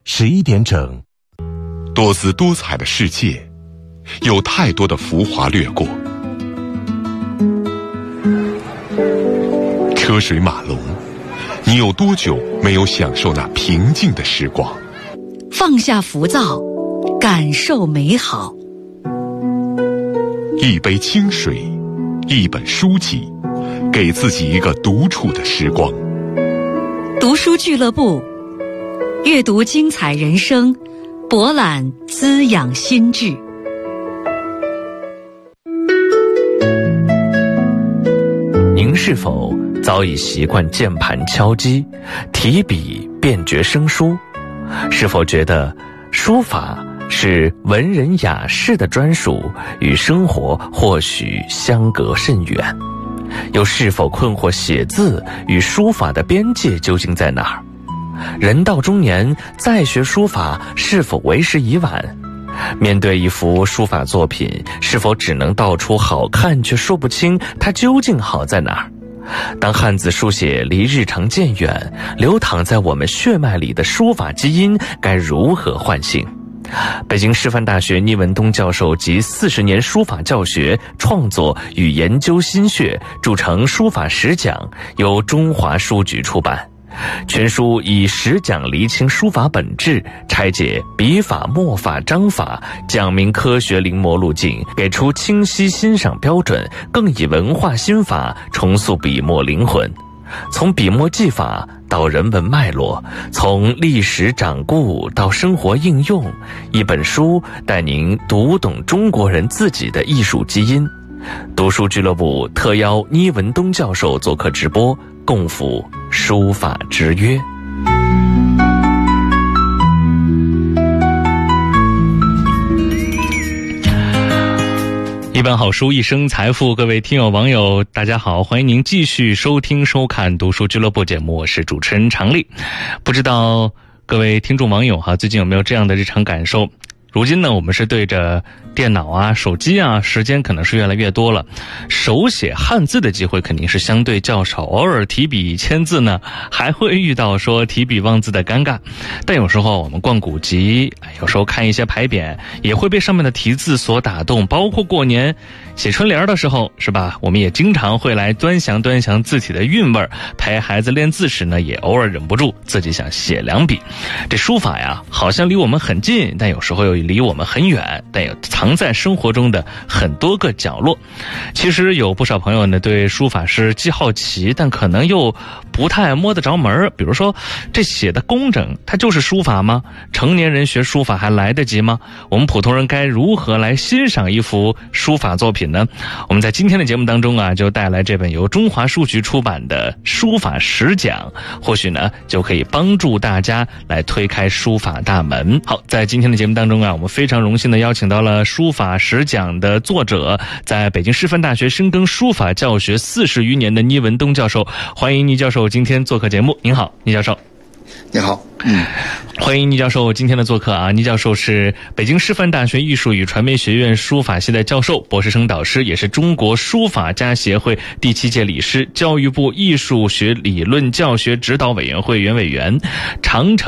11点整。 多姿多彩的世界，有太多的浮华掠过。车水马龙，你有多久没有享受那平静的时光？ 放下浮躁，感受美好。 一杯清水，一本书籍，给自己一个独处的时光。 读书俱乐部，阅读精彩人生，博览滋养心智。 您是否早已习惯键盘敲击，提笔便觉生疏？是否觉得书法是文人雅士的专属，与生活或许相隔甚远？又是否困惑写字与书法的边界究竟在哪儿？人到中年再学书法是否为时已晚？面对一幅书法作品，是否只能道出好看，却说不清它究竟好在哪儿？当汉字书写离日常渐远，流淌在我们血脉里的书法基因该如何唤醒？北京师范大学倪文东教授集40年书法教学、创作与研究心血，著成《书法十讲》，由中华书局出版。全书以10讲厘清书法本质，拆解笔法、墨法、章法，讲明科学临摹路径，给出清晰欣赏标准，更以文化心法重塑笔墨灵魂。从笔墨技法到人文脉络，从历史掌故到生活应用，一本书带您读懂中国人自己的艺术基因。读书俱乐部特邀倪文东教授做客直播，共赴书法之约。一本好书，一生财富。各位听友网友大家好，欢迎您继续收听收看读书俱乐部节目，我是主持人常丽。不知道各位听众网友最近有没有这样的日常感受？如今呢，我们是对着电脑啊、手机啊，时间可能是越来越多了，手写汉字的机会肯定是相对较少，偶尔提笔签字呢，还会遇到说提笔忘字的尴尬。但有时候我们逛古籍，有时候看一些牌匾，也会被上面的题字所打动，包括过年写春联的时候，是吧？我们也经常会来端详端详字体的韵味，陪孩子练字时呢，也偶尔忍不住自己想写两笔。这书法呀，好像离我们很近，但有时候又离我们很远，但也藏在生活中的很多个角落。其实有不少朋友呢，对书法是既好奇，但可能又不太摸得着门。比如说，这写的工整，它就是书法吗？成年人学书法还来得及吗？我们普通人该如何来欣赏一幅书法作品呢？我们在今天的节目当中就带来这本由中华书局出版的《书法十讲》，或许呢就可以帮助大家来推开书法大门。好，在今天的节目当中我们非常荣幸的邀请到了《书法十讲》的作者，在北京师范大学深耕书法教学40余年的倪文东教授。欢迎倪教授今天做客节目。您好，倪教授。 你好， 欢迎倪教授今天的做客倪教授是北京师范大学艺术与传媒学院书法系的教授、博士生导师，也是中国书法家协会第7届理事，教育部艺术学理论教学指导委员会原委员，长城